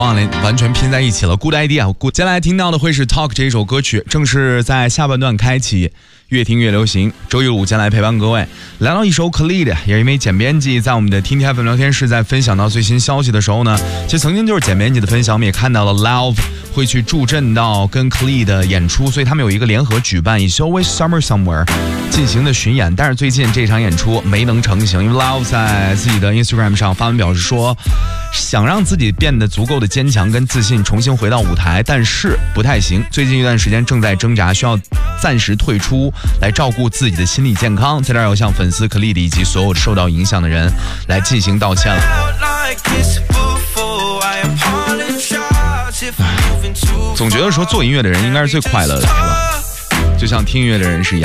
完全拼在一起了 Good idea。 接下来听到的会是 Talk 这一首歌曲，正是在下半段开启，越听越流行。周一午间来陪伴各位，来到一首 Khalid， 也因为简编辑在我们的听听 FM 聊天室在分享到最新消息的时候呢，其实曾经就是简编辑的分享，我们也看到了 Love 会去助阵到跟 Khalid 的演出，所以他们有一个联合举办以 It's Always Summer Somewhere 进行的巡演，但是最近这场演出没能成行，因为 Love 在自己的 Instagram 上发文表示说，想让自己变得足够的坚强跟自信，重新回到舞台，但是不太行，最近一段时间正在挣扎，需要暂时退出来照顾自己的心理健康。在这儿要向粉丝 Khalid 以及所有受到影响的人来进行道歉了。总觉得说做音乐的人应该是最快乐的，是吧？就像听音乐的人是一样。